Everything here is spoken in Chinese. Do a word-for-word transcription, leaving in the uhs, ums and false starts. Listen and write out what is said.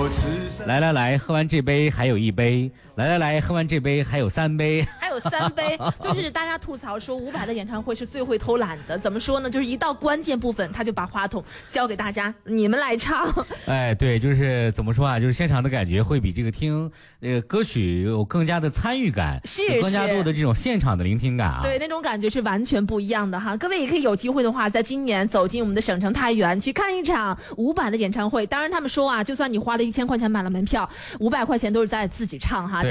来来来，喝完这杯还有一杯，来来来，喝完这杯还有三杯， 还有三杯，就是大家吐槽说伍佰的演唱会是最会偷懒的。怎么说呢？就是一到关键部分，他就把话筒交给大家，你们来唱。 哎，对，就是怎么说啊？就是现场的感觉会比这个听那个、呃、歌曲有更加的参与感， 是有更加多的这种现场的聆听感啊。 对，那种感觉是完全不一样的哈。各位也可以有机会的话，在今年走进我们的省城太原去看一场伍佰的演唱会。当然，他们说啊，就算你花了一千块钱买了门票，五百块钱都是在自己唱哈。